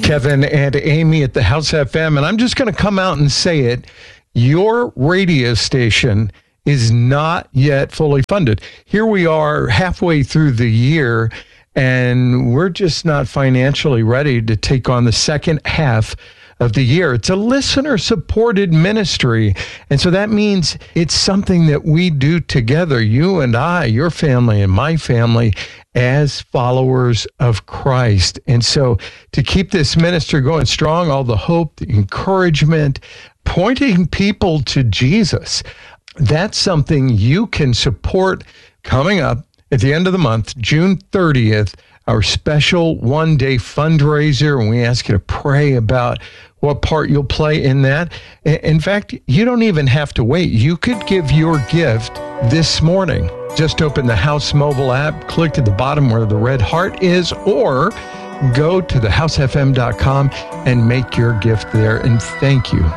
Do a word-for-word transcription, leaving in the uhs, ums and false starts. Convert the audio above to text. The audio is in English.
Kevin and Amy at the House F M, and I'm just going to come out and say it. Your radio station is not yet fully funded. Here we are halfway through the year, and we're just not financially ready to take on the second half of the year. It's a listener-supported ministry, and so that means it's something that we do together, you and I, your family and my family, as followers of Christ. And so to keep this ministry going strong, all the hope, the encouragement, pointing people to Jesus, that's something you can support coming up at the end of the month, June thirtieth, our special one-day fundraiser, and we ask you to pray about what part you'll play in that. In fact, you don't even have to wait. You could give your gift this morning. Just open the House mobile app, click to the bottom where the red heart is, or go to the house f m dot com and make your gift there. And thank you